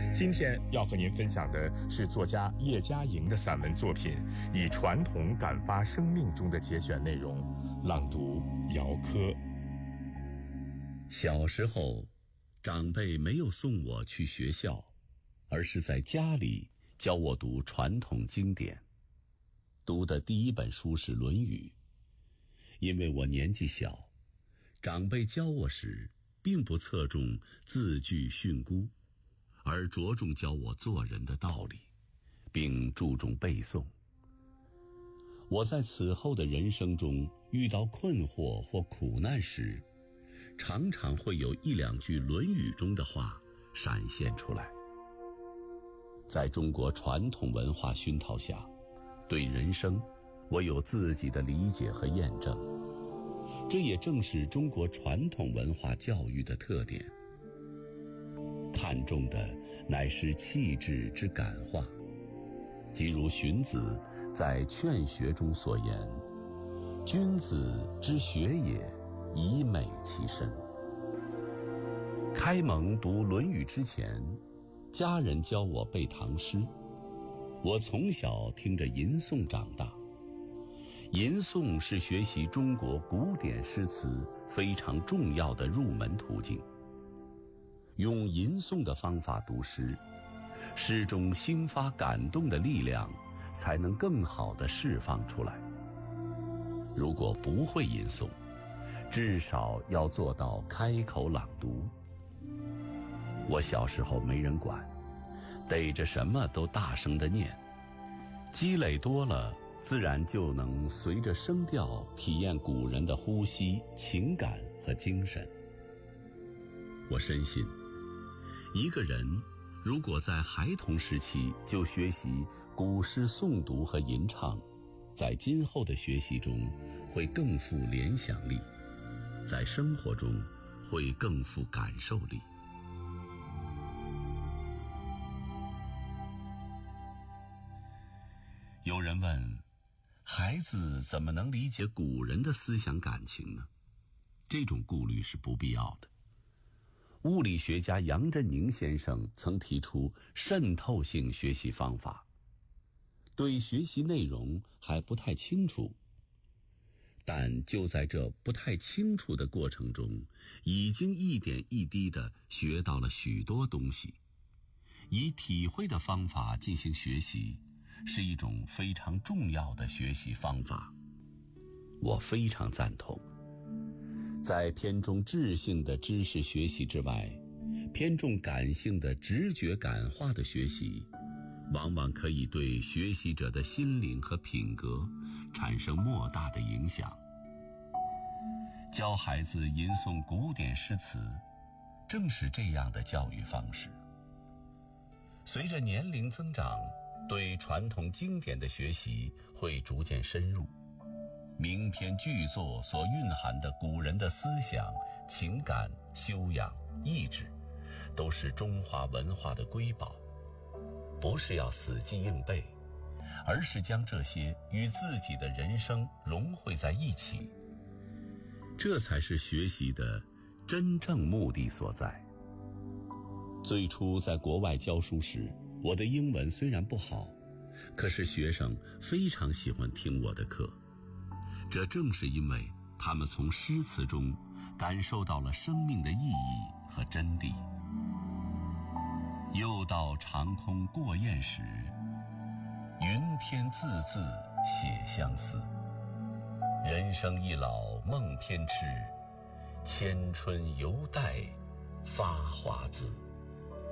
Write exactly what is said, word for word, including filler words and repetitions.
今天要和您分享的是作家叶嘉莹的散文作品《以传统感发生命》中的节选内容，朗读姚科。 小时候，长辈没有送我去学校，而是在家里教我读传统经典。读的第一本书是《论语》，因为我年纪小，长辈教我时并不侧重字句训诂，而着重教我做人的道理，并注重背诵。我在此后的人生中遇到困惑或苦难时，常常会有一两句《论语》中的话闪现出来。在中国传统文化熏陶下，对人生我有自己的理解和验证，这也正是中国传统文化教育的特点。看重的乃是气质之感化，即如荀子在《劝学》中所言：君子之学也，以美其身。开蒙读《论语》之前，家人教我背唐诗，我从小听着吟诵长大。吟诵是学习中国古典诗词非常重要的入门途径。用吟诵的方法读诗，诗中兴发感动的力量才能更好地释放出来。如果不会吟诵，至少要做到开口朗读。我小时候没人管，逮着什么都大声地念，积累多了，自然就能随着声调体验古人的呼吸、情感和精神。我深信，一个人如果在孩童时期就学习古诗诵读和吟唱，在今后的学习中会更富联想力，在生活中会更富感受力。有人问，孩子怎么能理解古人的思想感情呢？这种顾虑是不必要的。物理学家杨振宁先生曾提出渗透性学习方法，对学习内容还不太清楚，但就在这不太清楚的过程中，已经一点一滴地学到了许多东西。以体会的方法进行学习，是一种非常重要的学习方法，我非常赞同。在偏重智性的知识学习之外，偏重感性的直觉感化的学习，往往可以对学习者的心灵和品格产生莫大的影响。教孩子吟诵古典诗词，正是这样的教育方式。随着年龄增长，对传统经典的学习会逐渐深入，名篇巨作所蕴含的古人的思想、情感、修养、意志，都是中华文化的瑰宝。不是要死记硬背，而是将这些与自己的人生融汇在一起，这才是学习的真正目的所在。最初在国外教书时，我的英文虽然不好，可是学生非常喜欢听我的课，这正是因为他们从诗词中感受到了生命的意义和真谛。又到长空过雁时，云天字字写相思。人生易老梦偏痴，千春犹待发华滋。